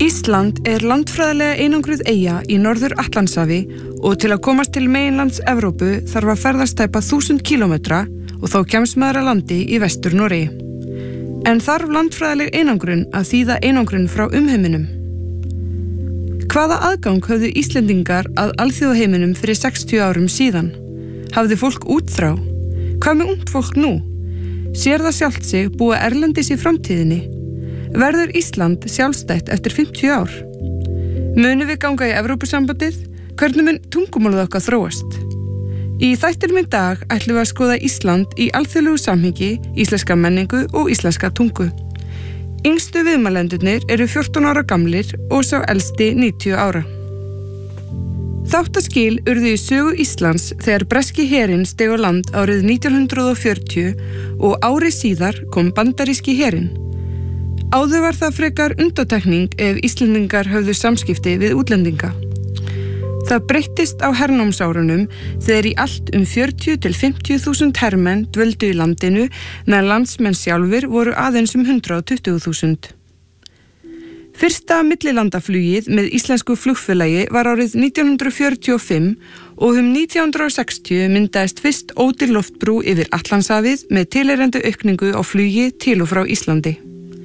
Ísland er landfræðilega einangruð eyja í Norður-Atlantshafi og til að komast til meginlands Evrópu þarf að ferðast tæpa 1000 kílómetra og þá kemst maður að landi í Vestur-Noregi. En þarf landfræðileg einangrun að þýða einangrun frá umheiminum? Hvaða aðgang höfðu Íslendingar að alþjóðaheiminum fyrir 60 árum síðan? Hafði fólk útþrá? Hvað með ungt fólk nú? Sér það sjálft sig búa erlendis í framtíðinni? Verður Ísland sjálfstætt eftir 50 ár? Munum við ganga í Evrópusambandið? Hvernig mun tungumálið okkar þróast? Í þættinum í dag ætlum við að skoða Ísland í alþjóðlegu samhengi, íslenska menningu og íslenska tungu. Yngstu viðmælendurnir eru 14 ára gamlir og sá elsti 90 ára. Þáttaskil urðu í sögu Íslands þegar breski herinn steig á land árið 1940 og ári síðar kom bandaríski herinn. Áður var það frekar undantekning ef Íslendingar höfðu samskipti við útlendinga. Það breyttist á hernámsárunum þegar í allt 40 til 50.000 hermenn dvöldu í landinu meðan landsmenn sjálfir voru aðeins 120.000. Fyrsta millilandaflugið með íslensku flugfélagi var árið 1945 og 1960 myndaðist fyrst ódýr loftbrú yfir Atlantshafið með tilheyrandi aukningu á flugi til og frá Íslandi.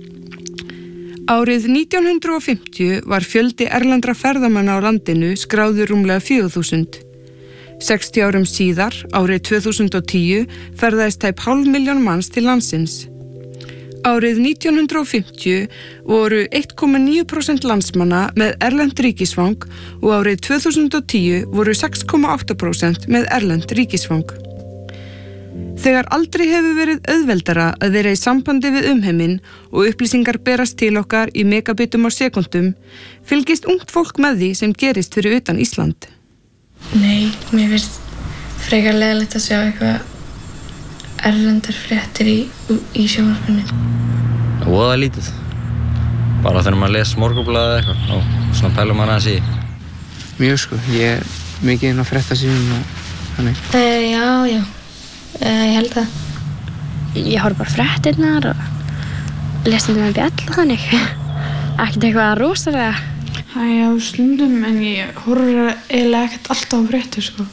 Árið 1950 var fjöldi erlendra ferðamanna á landinu skráður rúmlega 4.000. 60 árum síðar, árið 2010, ferðaðist tæp 500.000 manns til landsins. Árið 1950 voru 1,9% landsmanna með erlent ríkisfang og árið 2010 voru 6,8% með erlent ríkisfang. Þegar aldrei hefur verið auðveldara að vera í sambandi við umheiminn og upplýsingar berast til okkar í megabitum á sekúndum, fylgist ungt fólk með því sem gerist fyrir utan Ísland? Nei, mér finnst frekar leiðilegt að sjá eitthvað erlendar fréttir í sjónvarpinu. Voða lítið. Bara þegar maður les Morgunblaðið eitthvað og svona pælum maður aðeins í. Mjög sko, ég er mikið inn á fréttasíðum og þannig. Já. Ég held það. Ég horf bara fréttirnar og les með bjall og þannig. Ekkert eitthvað rosalega. Já, stundum, en ég horfir eiginlega ekkert alltaf á fréttir, sko.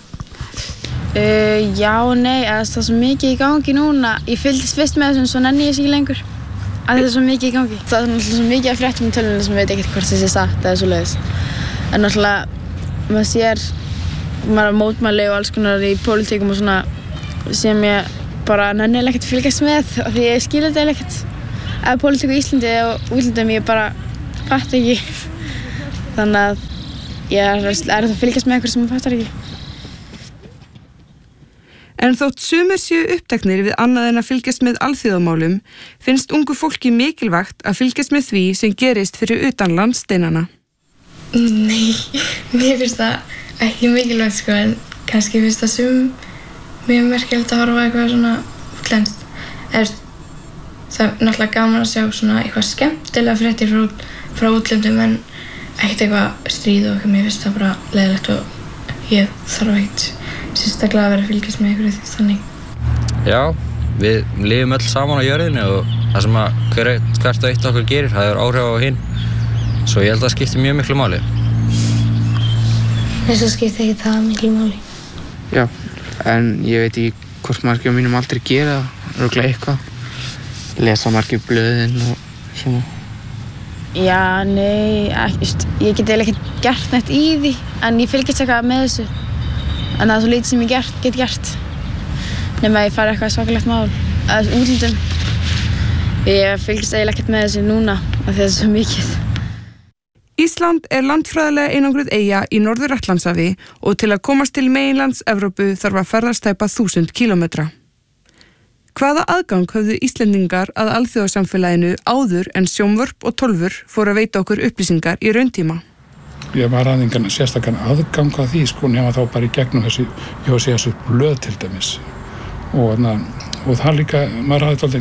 Já og nei, það er svo mikið í gangi núna. Ég fylgdist fyrst með þessum, svo nenni ég sig ekki lengur. Það er svo mikið í gangi. Það er náttúrulega svo mikið af fréttum í tölvunni sem veit ekkert hvort þessi satt eða svoleiðis. En náttúrulega, maður sér, maður mótmæli og alls konar í pólitíkum og svona sem ég bara nennilega ekkert fylgjast með af því ég skil þetta ekkert eða pólitík á Íslandi og útlöndum ég bara fatt ekki þannig að ég er að fylgjast með eitthvað sem ég fattar ekki. En þótt sumir séu uppteknir við annað en að fylgjast með alþjóðamálum finnst ungu fólki mikilvægt að fylgjast með því sem gerist fyrir utan landsteinana. Nei, mér finnst það ekki mikilvægt sko en kannski finnst það mjög merkilegt að horfa eitthvað svona útlenskt. Það er náttúrulega gaman að sjá svona eitthvað skemmtilega fréttir frá útlöndum en ekkert eitthvað stríð og eitthvað. Mér finnst það bara leiðilegt og ég þarf ekkert sérstaklega að vera að fylgjast með eitthvað þannig. Já, við lifum öll saman á jörðinni og það sem að hvert og eitt okkar gerir, það er áhrif á hinn. Svo ég held að það skiptir mjög miklu máli. Þess að skiptir ekki það miklu máli. Já. En ég veit ekki hvort margir á mínum aldrei gera örugglega eitthvað. Lesa margir blöðin og svona. Já, nei, ég get eiginlega ekkert gert neitt í því en ég fylgist eitthvað með þessu. En það er svo lítið sem ég get gert. Nema að ég fari eitthvað svakalegt mál að útlöndum. Ég fylgist eiginlega ekkert með þessu núna af því það er svo mikið. Ísland er landfræðilega einangruð eyja í Norður-Atlantshafi og til að komast til meginlands Evrópu þarf að ferðast tæpa 1000 kílómetra. Hvaða aðgang höfðu Íslendingar að alþjóðasamfélaginu áður en sjónvörp og tölvur fóru að veita okkur upplýsingar í rauntíma? Ég var aðeins sérstakann aðgang að því sko nema þá bara í gegnum þessi blöð til dæmis. Og það líka, maður hafði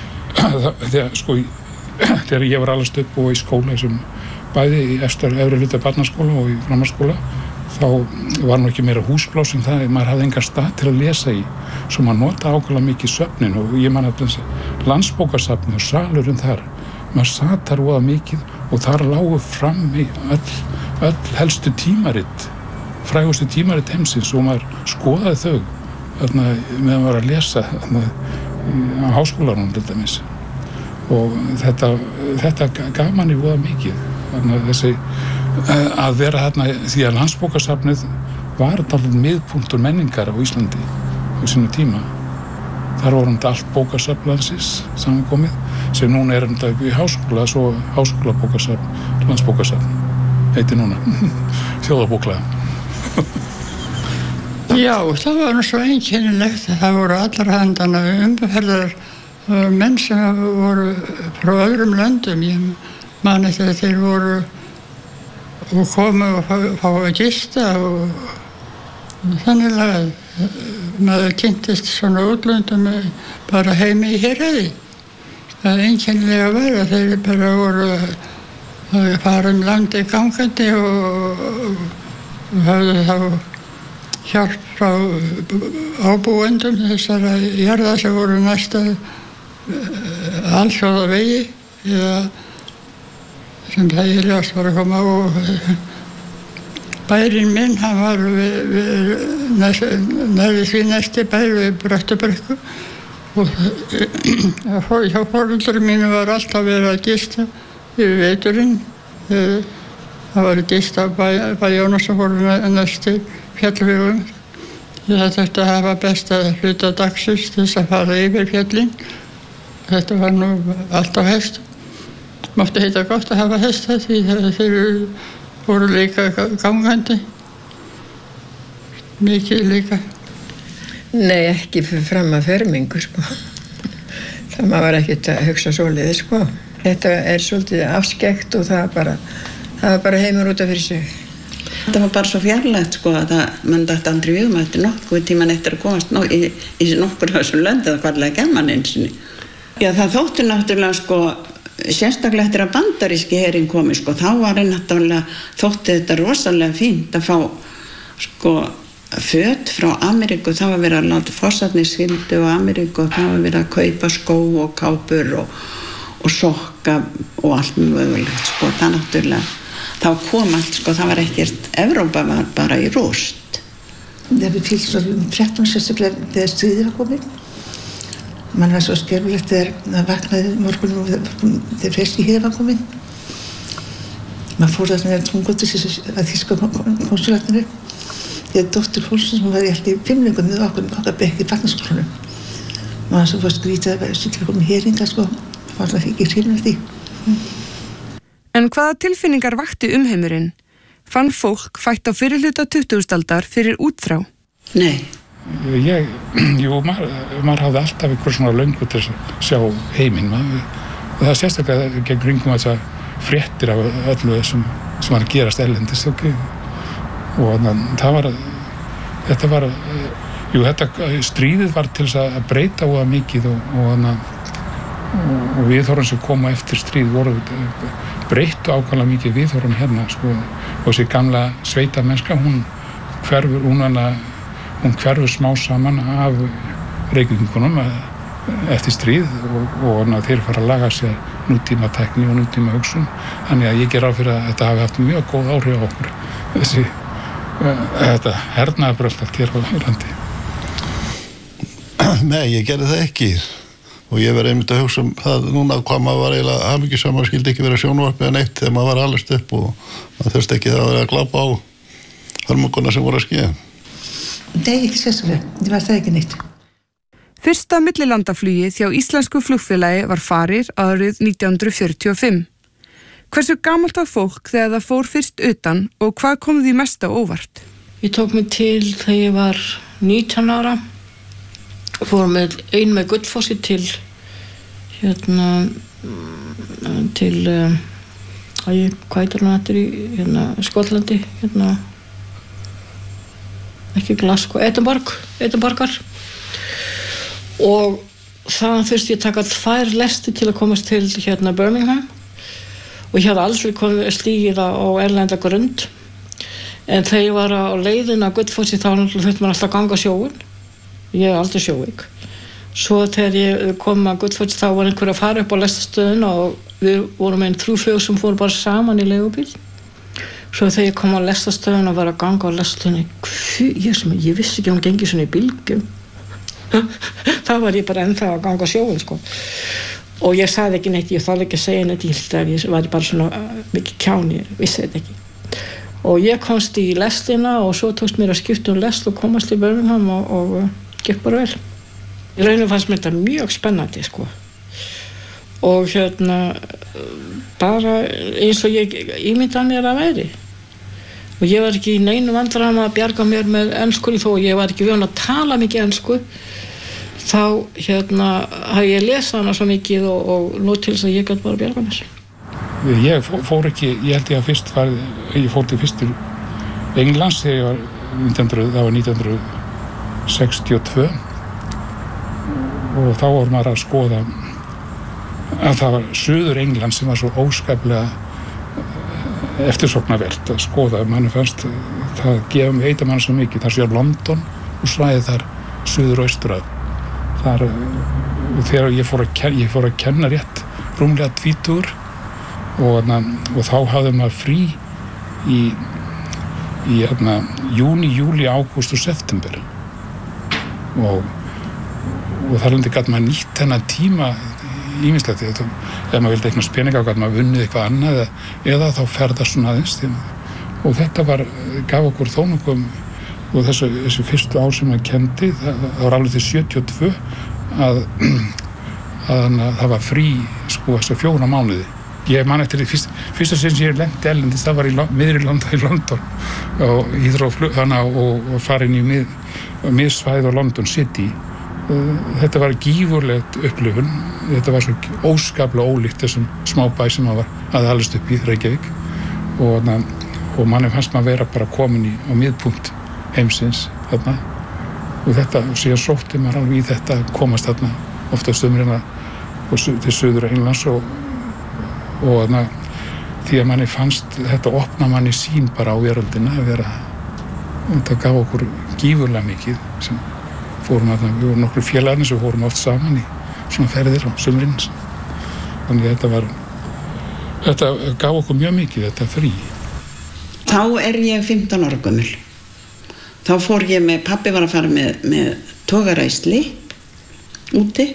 þegar ég var alast upp og í skóla bæði í efri hluta barnaskóla og í framhaldsskóla þá var nú ekki meira húsplás en það, maður hafði engan stað til að lesa í svo maður nota ákveðlega mikið söfnin og ég man að landsbókasafni og salurinn þar maður sat þar voða mikið og þar lágu frammi öll helstu tímarit, frægustu tímarit heimsins og maður skoðaði þau meðan maður var að lesa á háskólanum til dæmis. Og þetta gaf manni voða mikið. Þessi að vera þarna, því að Landsbókasafnið var dálítið miðpunktur menningar á Íslandi á sínu tíma. Þar voru allt bókasafn landsins samankomið, sem núna þetta upp í háskóla, svo háskólabókasafn, Landsbókasafn, heitir núna, þjóðarbóklega. Já, það var svo einkennilegt. Það voru allar handana umferðar menn sem voru frá öðrum löndum. Ég man eftir að þeir voru og komu og fá að gista og þannig að maður kynntist svona útlöndum bara heimi í Héraði. Það einkennilega var að þeir bara voru að fara landi gangandi og höfðu þá hjálp frá ábúendum þessara jarða sem voru næsta alþjóðavegi eða sem það í ljós var að koma og bærinn minn, hann var nærri því næsti bær við Bröttubrekku og hjá foreldrum mínu var alltaf verið að gista yfir veturinn. Það var að gista bæ Jónas og voru næsti fjallvegum. Það þurfti að hafa besta hluta dagsins til þess að fara yfir fjallin. Þetta var nú allt á hestum. Mátti heita gott að hafa hesta því þeir voru líka gangandi. Mikið líka. Nei, ekki fram að fermingu, sko. Það maður var ekkert að hugsa svoleiðis, sko. Þetta svolítið afskekt og það var bara heimur út af fyrir sig. Þetta var bara svo fjarlægt, sko, að mann dætti aldrei við þetta nokkuð tíman eftir að komast í nokkur af þessum lönd eða hvarlega gemman einsinni. Já, það þótti náttúrulega, sko, sérstaklega eftir að bandaríski herinn komi, sko, þá var náttúrulega, þótti þetta rosalega fínt að fá, sko, föt frá Ameríku. Það var verið að láta fossarnirskyldu á Ameríku og það var verið að kaupa skó og kápur og sokka og allt mögulegt, sko. Það náttúrulega, þá kom allt, sko, það var ekkert, Evrópa var bara í rúst. Það við fylgst svo fréttum sérstaklega þegar stríðið var komið. Man var svo skelfilegt þegar það vaknaði morgunum þegar fresti hér var kominn. Man fór það svona tungotis að þýska konsulatinu. Þegar dóttur fólksins, hún var alltaf í fimmlingum með okkar bekk í barnaskólanum. Man var svo fórst skrítið að vera sýttilega komin héringa, sko. Það var alltaf ekki hrifnir því. En hvaða tilfinningar vakti umheimurinn? Fann fólk fætt á fyrirhluta 20. aldar fyrir útþrá? Nei. Maður hafði alltaf einhver svona löngu til að sjá heiminn. Og það sérstaklega gegn kringum þess að fréttir af öllu þessum sem var að gerast erlendis. Og þetta stríðið var til þess að breyta óða mikið og viðhorfum sem koma eftir stríð voru breyttu ákvæmlega mikið viðhorfum hérna, sko. Og þessi gamla sveitamennska, hún hverfur smá saman af Reykvíkingunum eftir stríð og þeir fara að laga sér nútíma tækni og nútíma hugsun. Þannig að ég ger ráð fyrir að þetta hafi haft mjög góð áhrif á okkur. Þetta hernaðarbrölt allt hér á landi. Nei, ég gerði það ekki. Og ég verið einmitt að hugsa það núna hvað maður var eiginlega hamingjusamur, skildi ekki vera sjónvarp eða neitt þegar maður var alveg upp og maður þurfti ekki að vera að glápa á hörmunguna sem voru að skýja. Nei, ekki sérstaklega. Ég var það ekki neitt. Fyrsta millilandaflugið hjá Íslensku flugfélagi var farið árið 1945. Hversu gamalt var fólk þegar það fór fyrst utan og hvað kom því mest á óvart? Ég tók mig til þegar ég var 19 ára. Fór með Gullfossi til hvað heitir hann eftir í Skotlandi, ekki Glasgow, Edinborgar. Og þaðan þurfti ég taka 2 lestir til að komast til Birmingham og ég hafði aldrei stigið á erlenda grund. En þegar ég var á leiðina á Gullfossi þá þurfti maður alltaf að ganga sjóinn. Ég er aldrei sjóveik. Svo þegar ég kom að Gullfossi þá var einhver að fara upp á lestastöðuna og við vorum einn 3 fögur sem fóru bara saman í leigubíl. Svo þegar ég kom á lestastöðuna og var að ganga á lestastöðunni, ég vissi ekki að hún gengi svona í bylgjum. Þá var ég bara ennþá að ganga á sjóinn, sko. Og ég sagði ekki neitt, ég þorði ekki að segja neitt, ég var bara svona mikið kján, ég vissi þetta ekki. Og ég komst í lestina og svo tókst mér að skipta lest og komast í Birmingham og gekk bara vel. Í rauninu fannst mér þetta mjög spennandi, sko. Og bara eins og ég ímyndaði mér að væri. Og ég var ekki í neinu vandræðum að bjarga mér með enskunni þó ég var ekki vön að tala mikið ensku. Þá hafði ég lesað hana svo mikið og nú til þess að ég gæti bara bjarga mér. Ég fór ekki, ég held ég að ég fór til fyrst til Englands þegar það var 1962 og þá voru maður að skoða að það var Suður England sem var svo óskaplega eftirsóknarvert að skoða. Manni fannst það gefa mig heita mann svo mikið. Það sé á London og svæði þar suður og austur af. Þar, þegar ég fór að kenna rétt rúmlega 20 og þá hafði maður frí í júni, júli, ágúst og september og þar lundi gat maður nýtt þennan tíma ýmislegt. Ef maður vildi eignast peninga gat maður vunnið eitthvað annað eða þá ferðast svona aðeins og þetta gaf okkur þó nokkuð og þessi fyrstu ár sem maður kenndi það var alveg til 72 að það var frí sko þessa 4 mánuði. Ég man eftir því fyrsta sinn sem ég lenti erlendis, það var í miðri London og og farin í miðsvæði á London City. Þetta var gífurlegt upplifun. Þetta var svo óskaplega ólíkt þessum smábæ sem maður hafði alist upp í Reykjavík og manni fannst maður vera bara komin á miðpunkt heimsins þarna og síðan sótti maður alveg í þetta að komast þarna ofta stöðumrina til Suður Englands og því að manni fannst þetta opna manni sín bara á veröldina þetta gaf okkur gífurlega mikið sem fórum við vorum nokkur félagarnir sem fórum oft saman í svona ferðir á sumrin þannig að þetta gaf okkur mjög mikið þetta frí. Þá ég 15 ára gömul. Þá fór ég með, pabbi var að fara með togaræsli úti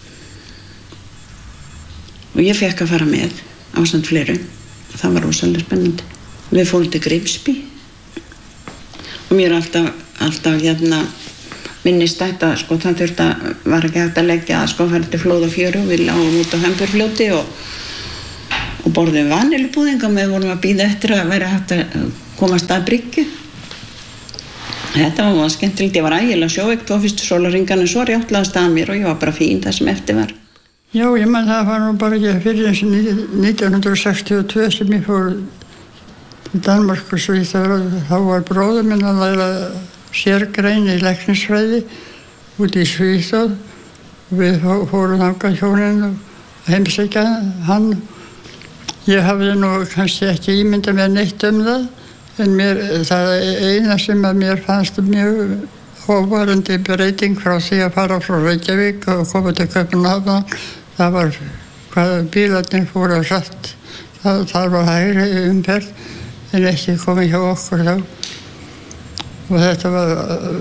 og ég fekk að fara með ásamt fleiru. Það var rosalega spennandi. Við fórum til Grimsby og mér alltaf minnist þetta, sko, það var ekki hægt að leggja fara til flóð og fjöru og við lágum út á Hemburfljóti og borðum vanilubúðing og við vorum að bíða eftir að vera hægt að komast að bryggju. Þetta var skemmtilegt, ég var ægilega sjóveik 2 fyrstu sólarhringana, svo rjáttlaðist að mér og ég var bara fín það sem eftir var. Já, ég man það var nú bara ekki fyrir eins og 1962 sem ég fór til Danmark og þá var bróðir minn að læra sérgrein í læknisfræði út í Svíþjóð og við fórum þangað hjónin og heimsækja hann. Ég hafði nú kannski ekki ímyndað mér neitt það en það eina sem að mér fannst mjög óvarandi breyting frá því að fara frá Reykjavík og koma til Kaupmannahafnar, það var hvað bílarnir fóru hratt. Það var hægri umferð en ekki komið hjá okkur þá. Og þetta var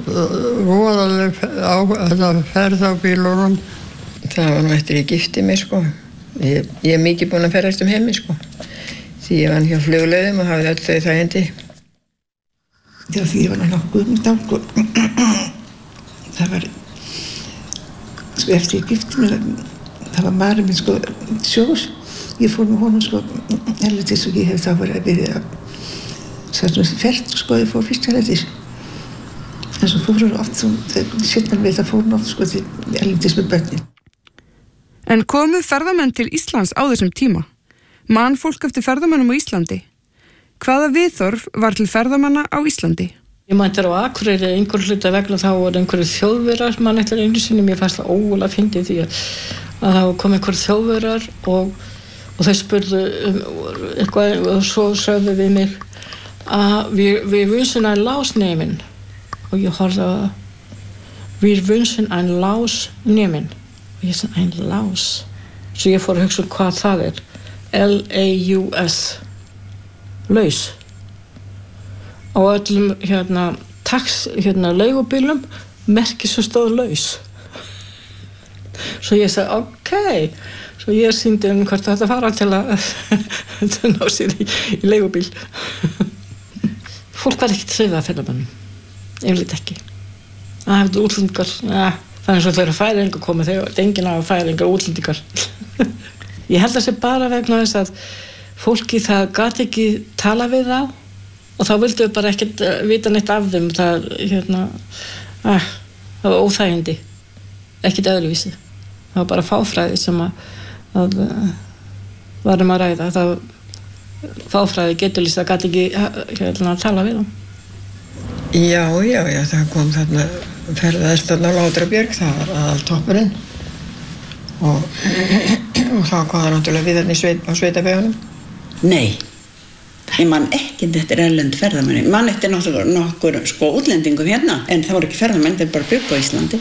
voðaleg ferð á bílunum. Það var nú eftir ég gifti mig, sko. Ég mikið búin að ferðast heimi, sko. Því ég var hjá flugleiðum og hafði öll þau þægindi. Já, því ég var nokkuð þá, sko. Það var, sko, eftir ég gifti mig, það var maður minn, sko, sjós. Ég fór með honum, sko, erlendis og ég hef þá verið að byrja fært, sko, ég fór fyrst erlendis. En svo fórum oft, sérna við það fórum oft, sko, til erlendis með börnin. En komu ferðamenn til Íslands á þessum tíma? Man fólk eftir ferðamennum á Íslandi? Hvaða viðþorf var til ferðamanna á Íslandi? Ég mætti á Akureyri einhver hluta vegna þá voru einhverju þjóðverar mann eftir einu sinni, mér fannst það ógulega fyndið því að það kom einhverju þjóðverar og þau spurðu eitthvað og svo sögðu við mig að við wünschen ein Laus nehmen og ég horfði að við wünschen ein Laus nehmen og ég sagði ein Laus svo ég fór að hugsa hvað það L-A-U-S, laus. Á öllum leigubílum merkir svo stóð laus. Svo ég sagði, ok. Svo ég sýndi hvort þetta fara til að ná sér í leigubíl. Fólk var ekkert hrifið af ferðamönnum. Yfirleitt ekki. Það hefði útlendingar, það eins og þau eru færingar komið, þegar enginn hafa færingar útlendingar. Ég held að sé bara vegna þess að fólki það gat ekki tala við þá og þá vildu við bara ekkert vita neitt af þeim. Það var óþægindi, ekkert öðruvísi. Það var bara fáfræði sem að varum að ræða. Það fáfræði getulýst, það gat ekki tala við þá. Já, það kom þarna, ferðaðist þarna á Látrabjörg, það var aðaltoppurinn og þá kom það náttúrulega við þarna á sveitabæjunum. Nei, ég man ekki þetta er erlend ferðamenn. Ég man eftir nokkur útlendingum hérna, en það voru ekki ferðamenn, þeir bara byggu á Íslandi.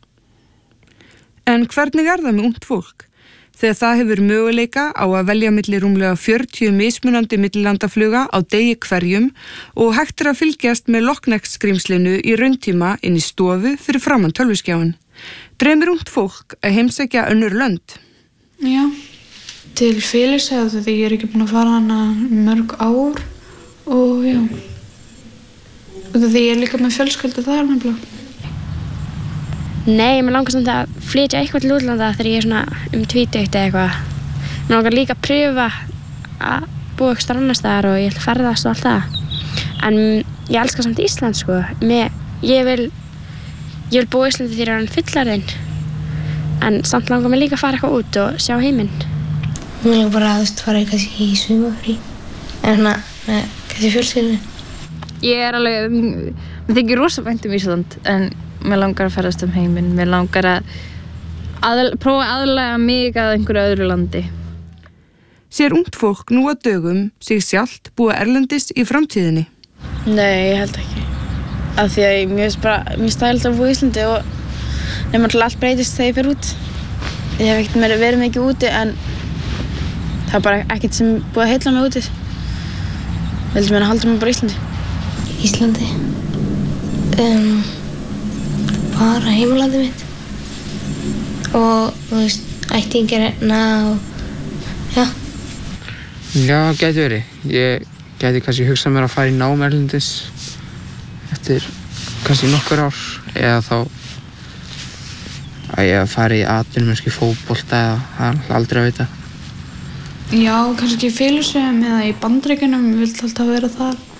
En hvernig er það með ungt fólk? Þegar það hefur möguleika á að velja milli rúmlega 40 mismunandi millilandafluga á degi hverjum og hægt að fylgjast með Loch Ness skrímslinu í rauntíma inn í stofu fyrir framan tölvuskjáin. Dreymir ungt fólk að heimsækja önnur lönd? Já, til Filippseyja því ég ekki búin að fara hana mörg ár og já. Og því ég líka með fjölskyldu þar nefnilega. Nei, mér langar samt að flytja eitthvað til útlanda þegar ég er svona 20 eða eitthvað. Mér langar líka að pröfa að búa eitthvað annars staðar og ég ætla að ferðast og allt það. En ég elska samt Ísland, sko. Ég vil búa í Íslandi þegar ég er orðin fullorðin. En samt langar mér líka að fara eitthvað út og sjá heiminn. Mér langar bara að fara kannski í sumarfrí. En svona, kannski fjölskyldunni. Ég er alveg, mér þykir rosa vænt Ísland, en mér langar að ferðast heiminn, mér langar að prófa að aðlaga mig að einhverju öðru landi. Sér ungt fólk nú á dögum sig sjálft búa erlendis í framtíðinni? Nei, ég held ekki. Af því að mér stælt að búa í Íslandi og nema til allt breytist þegar ég fer út. Ég hef ekkert verið mikið úti en það er bara ekkert sem búið að heilla mig úti. Vildi mér að halda mig bara í Íslandi. Íslandi? Bara heimalandið mitt og þú veist, ættingjar hérna og Já, gæti verið. Ég gæti kannski hugsað mér að fara í nám erlendis eftir kannski nokkur ár eða þá að ég fara í atvinnumennsku í fótbolta eða það er aldrei að vita. Já, kannski í Filippseyjum eða í Bandaríkjunum, ég vildi alltaf vera þar.